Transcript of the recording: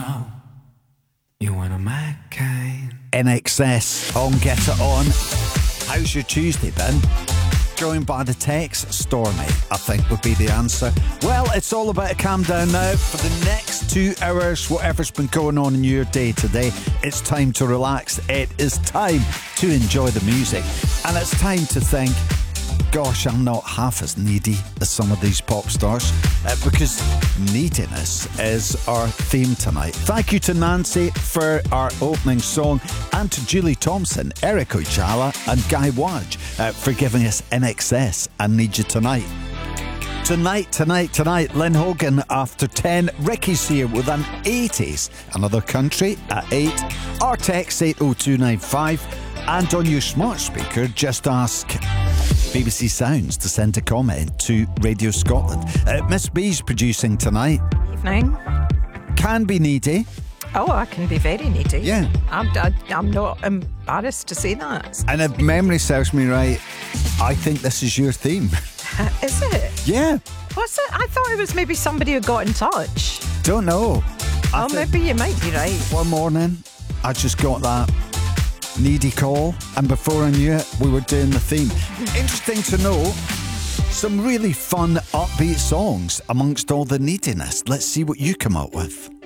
know you're one of my kind. NXS on Get It On. How's your Tuesday been? Going by the text, stormy, I think would be the answer. Well, it's all about a calm down now. For the next 2 hours, whatever's been going on in your day today, it's time to relax. It is time to enjoy the music. And it's time to think, gosh, I'm not half as needy as some of these pop stars, because neediness is our theme tonight. Thank you to Nancy for our opening song, and to Julie Thompson, Eric Ojala and Guy Wadge for giving us NXS, I Need You Tonight. Tonight, Lynn Hogan after 10, Ricky's here with an 80s, Another Country at 8, our text 80295, and on your smart speaker, just ask BBC Sounds to send a comment to Radio Scotland. Miss B's producing tonight. Evening. Can be needy. Oh, I can be very needy. Yeah. I'm not embarrassed to say that. And if memory serves me right, I think this is your theme. Is it? Yeah. What's it? I thought it was maybe somebody who got in touch. Don't know. Oh, maybe you might be right. One morning, I just got that needy call, and before I knew it, we were doing the theme. Interesting to know, some really fun, upbeat songs amongst all the neediness. Let's see what you come up with.